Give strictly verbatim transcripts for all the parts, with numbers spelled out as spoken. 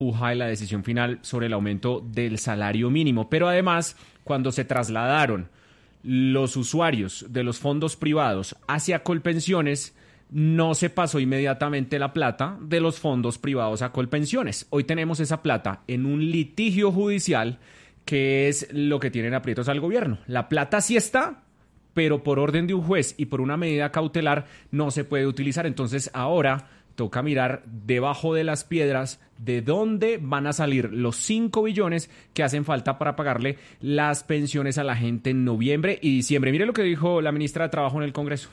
y la decisión final sobre el aumento del salario mínimo. Pero además, cuando se trasladaron los usuarios de los fondos privados hacia Colpensiones, no se pasó inmediatamente la plata de los fondos privados a Colpensiones. Hoy tenemos esa plata en un litigio judicial, que es lo que tienen aprietos al gobierno. La plata sí está, pero por orden de un juez y por una medida cautelar no se puede utilizar. Entonces ahora toca mirar debajo de las piedras de dónde van a salir los cinco billones que hacen falta para pagarle las pensiones a la gente en noviembre y diciembre. Mire lo que dijo la ministra de Trabajo en el Congreso.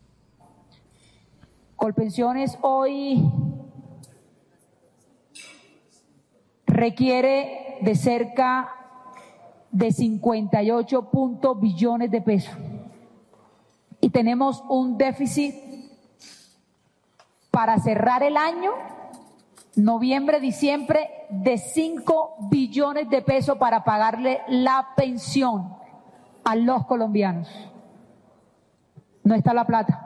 Colpensiones hoy requiere de cerca de cincuenta y ocho billones de pesos y tenemos un déficit para cerrar el año, noviembre, diciembre, de cinco billones de pesos para pagarle la pensión a los colombianos. No está la plata.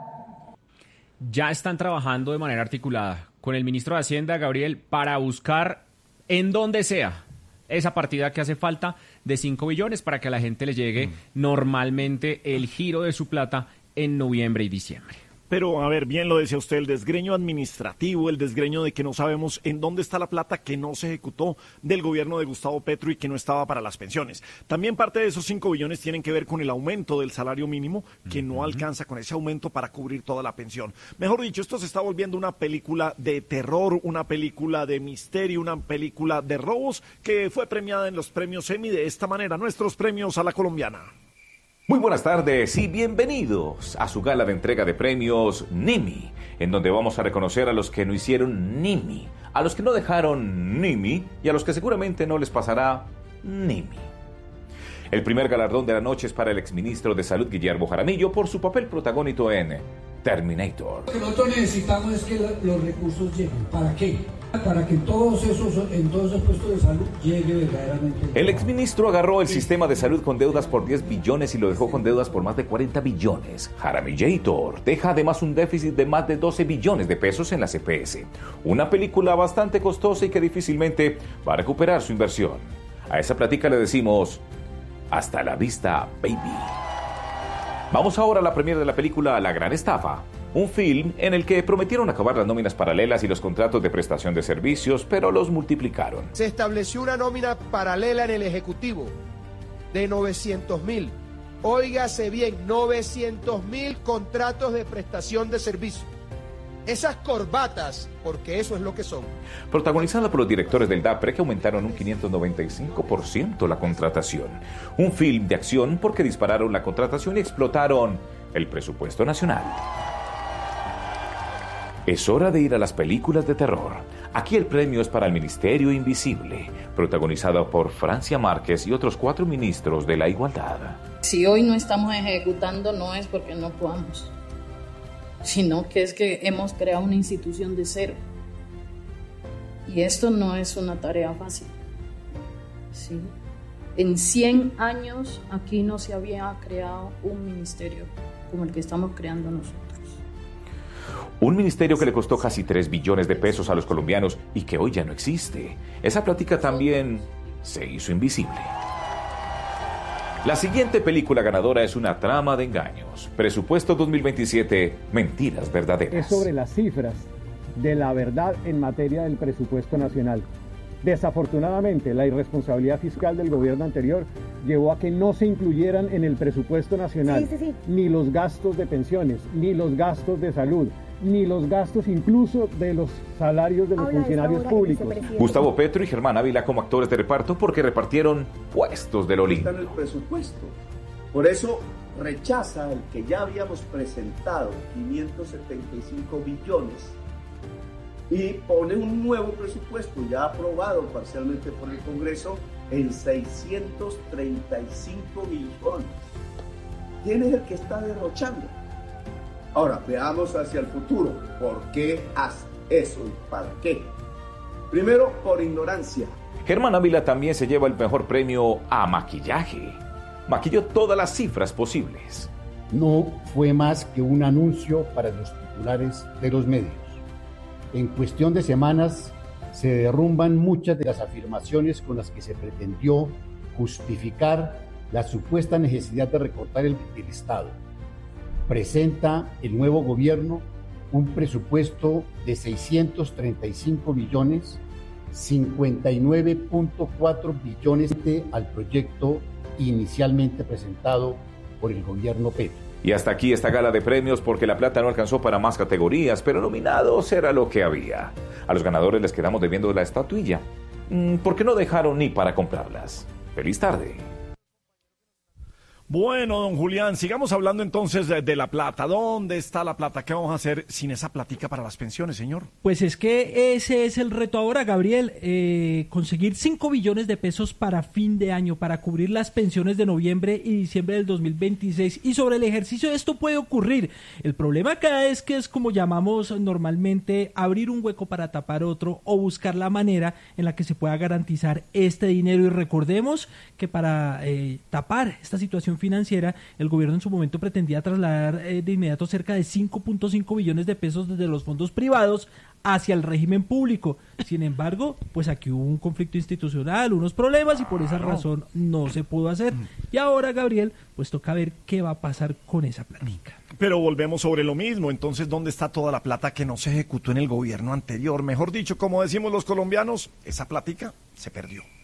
Ya están trabajando de manera articulada con el ministro de Hacienda, Gabriel, para buscar en donde sea esa partida que hace falta de cinco billones para que a la gente le llegue mm. normalmente el giro de su plata en noviembre y diciembre. Pero, a ver, bien lo decía usted, el desgreño administrativo, el desgreño de que no sabemos en dónde está la plata que no se ejecutó del gobierno de Gustavo Petro y que no estaba para las pensiones. También parte de esos cinco billones tienen que ver con el aumento del salario mínimo, que no alcanza con ese aumento para cubrir toda la pensión. Mejor dicho, esto se está volviendo una película de terror, una película de misterio, una película de robos que fue premiada en los premios Emmy de esta manera, nuestros premios a la colombiana. Muy buenas tardes y bienvenidos a su gala de entrega de premios Nimi, en donde vamos a reconocer a los que no hicieron Nimi, a los que no dejaron Nimi y a los que seguramente no les pasará Nimi. El primer galardón de la noche es para el exministro de Salud Guillermo Jaramillo por su papel protagónico en Terminator. Lo que nosotros necesitamos es que los recursos lleguen. ¿Para qué? Para que todos esos, en todos esos puestos de salud llegue verdaderamente. El exministro agarró el sistema de salud con deudas por diez billones y lo dejó con deudas por más de cuarenta billones. Jaramillator deja además un déficit de más de doce billones de pesos en la C P S. Una película bastante costosa y que difícilmente va a recuperar su inversión. A esa plática le decimos hasta la vista, baby. Vamos ahora a la premiere de la película La Gran Estafa, un film en el que prometieron acabar las nóminas paralelas y los contratos de prestación de servicios, pero los multiplicaron. Se estableció una nómina paralela en el Ejecutivo de novecientos mil. Óigase bien, novecientos mil contratos de prestación de servicios. Esas corbatas, porque eso es lo que son. Protagonizada por los directores del DAPRE que aumentaron un quinientos noventa y cinco por ciento la contratación. Un film de acción porque dispararon la contratación y explotaron el presupuesto nacional. Es hora de ir a las películas de terror. Aquí el premio es para El Ministerio Invisible, protagonizada por Francia Márquez y otros cuatro ministros de la Igualdad. Si hoy no estamos ejecutando no es porque no podamos, sino que es que hemos creado una institución de cero. Y esto no es una tarea fácil. ¿Sí? En cien años aquí no se había creado un ministerio como el que estamos creando nosotros. Un ministerio que le costó casi tres billones de pesos a los colombianos y que hoy ya no existe. Esa plática también se hizo invisible. La siguiente película ganadora es una trama de engaños. Presupuesto dos mil veintisiete, mentiras verdaderas. Es sobre las cifras de la verdad en materia del presupuesto nacional. Desafortunadamente, la irresponsabilidad fiscal del gobierno anterior llevó a que no se incluyeran en el presupuesto nacional sí, sí, sí. ni los gastos de pensiones, ni los gastos de salud, ni los gastos incluso de los salarios de los Hola, funcionarios públicos. Gustavo Petro y Germán Ávila como actores de reparto porque repartieron puestos del Olímpico. Está en el presupuesto. Por eso rechaza el que ya habíamos presentado, quinientos setenta y cinco billones, y pone un nuevo presupuesto ya aprobado parcialmente por el Congreso en seiscientos treinta y cinco billones. ¿Quién es el que está derrochando? Ahora, veamos hacia el futuro. ¿Por qué hace eso y para qué? Primero, por ignorancia. Germán Ávila también se lleva el mejor premio a maquillaje. Maquilló todas las cifras posibles. No fue más que un anuncio para los titulares de los medios. En cuestión de semanas se derrumban muchas de las afirmaciones con las que se pretendió justificar la supuesta necesidad de recortar el, el Estado. Presenta el nuevo gobierno un presupuesto de seiscientos treinta y cinco billones, cincuenta y nueve punto cuatro billones al proyecto inicialmente presentado por el gobierno Petro. Y hasta aquí esta gala de premios porque la plata no alcanzó para más categorías, pero nominados era lo que había. A los ganadores les quedamos debiendo la estatuilla, porque no dejaron ni para comprarlas. Feliz tarde. Bueno, don Julián, sigamos hablando entonces de, de la plata. ¿Dónde está la plata? ¿Qué vamos a hacer sin esa platica para las pensiones, señor? Pues es que ese es el reto ahora, Gabriel, eh, conseguir cinco billones de pesos para fin de año, para cubrir las pensiones de noviembre y diciembre del dos mil veintiséis. Y sobre el ejercicio esto puede ocurrir. El problema acá es que es como llamamos normalmente abrir un hueco para tapar otro o buscar la manera en la que se pueda garantizar este dinero. Y recordemos que para eh, tapar esta situación financiera, el gobierno en su momento pretendía trasladar eh, de inmediato cerca de cinco punto cinco billones de pesos desde los fondos privados hacia el régimen público. Sin embargo, pues aquí hubo un conflicto institucional, unos problemas y por esa razón no se pudo hacer. Y ahora, Gabriel, pues toca ver qué va a pasar con esa platica. Pero volvemos sobre lo mismo. Entonces, ¿dónde está toda la plata que no se ejecutó en el gobierno anterior? Mejor dicho, como decimos los colombianos, esa platica se perdió.